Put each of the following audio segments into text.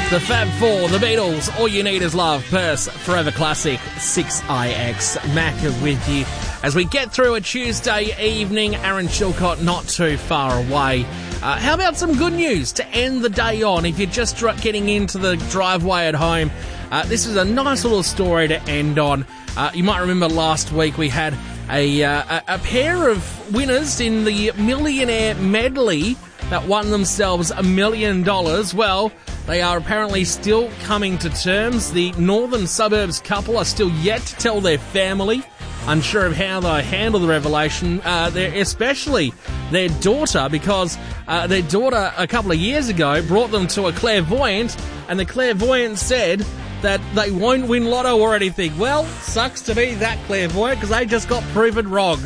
The Fab Four, The Beatles, All You Need Is Love, Perth, Forever Classic, 6IX. Mac with you as we get through a Tuesday evening. Aaron Chilcott not too far away. How about some good news to end the day on? If you're just getting into the driveway at home, this is a nice little story to end on. You might remember last week we had a pair of winners in the Millionaire Medley that won themselves $1 million. Well, they are apparently still coming to terms. The Northern Suburbs couple are still yet to tell their family, unsure of how they handle the revelation, especially their daughter, because their daughter a couple of years ago brought them to a clairvoyant, and the clairvoyant said that they won't win lotto or anything. Well, sucks to be that clairvoyant because they just got proven wrong.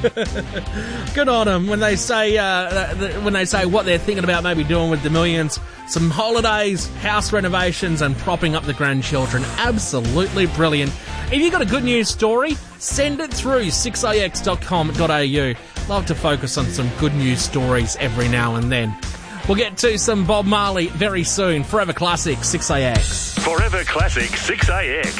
Good on them when they say what they're thinking about maybe doing with the millions. Some holidays, house renovations, and propping up the grandchildren. Absolutely brilliant. If you've got a good news story, send it through 6ix.com.au. Love to focus on some good news stories every now and then. We'll get to some Bob Marley very soon. Forever Classic, 6AX. Forever Classic, 6AX.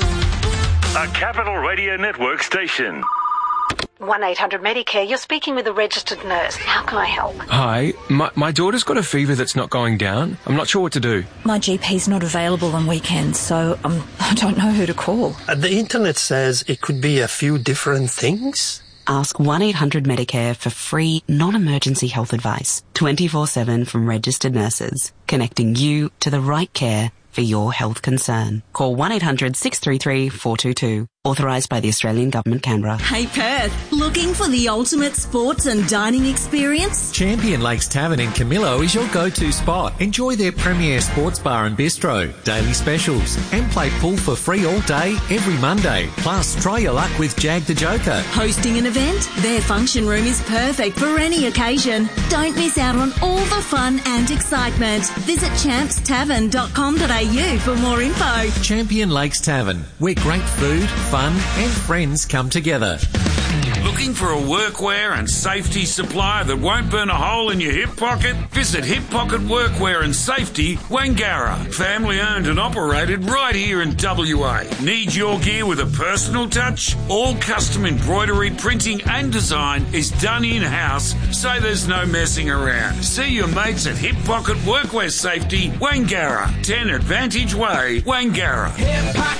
A Capital Radio Network station. 1-800-MEDICARE. You're speaking with a registered nurse. How can I help? Hi. My daughter's got a fever that's not going down. I'm not sure what to do. My GP's not available on weekends, so I don't know who to call. The internet says it could be a few different things. Ask 1-800-MEDICARE for free, non-emergency health advice. 24/7 from registered nurses. Connecting you to the right care for your health concern. Call 1-800-633-422. Authorised by the Australian Government, Canberra. Hey Perth, looking for the ultimate sports and dining experience? Champion Lakes Tavern in Camillo is your go-to spot. Enjoy their premier sports bar and bistro, daily specials, and play pool for free all day, every Monday. Plus, try your luck with Jag the Joker. Hosting an event? Their function room is perfect for any occasion. Don't miss out on all the fun and excitement. Visit champstavern.com.au for more info. Champion Lakes Tavern, where great food, fun and friends come together. Looking for a workwear and safety supplier that won't burn a hole in your hip pocket? Visit Hip Pocket Workwear and Safety, Wangara. Family owned and operated right here in WA. Need your gear with a personal touch? All custom embroidery, printing and design is done in-house, so there's no messing around. See your mates at Hip Pocket Workwear Safety, Wangara. 10 Advantage Way, Wangara.